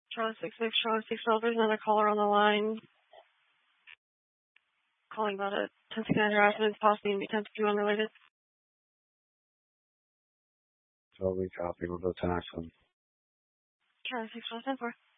Charlie 66, Charlie 612, there's another caller on the line calling about a 1069 harassment, possibly be 1062 unrelated. Totally copy. We'll go to the next one. Charlie 612, 10-4.